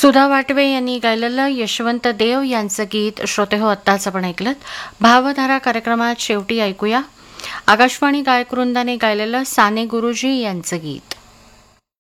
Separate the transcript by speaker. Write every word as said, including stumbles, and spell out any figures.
Speaker 1: सुधा वाटवे यांनी गायलेलं यशवंत देव यांचं गीत श्रोते हो आत्ताच आपण ऐकलं. भावधारा कार्यक्रमात शेवटी ऐकूया आकाशवाणी गायकवृंदाने गायलेलं साने गुरुजी यांचं गीत.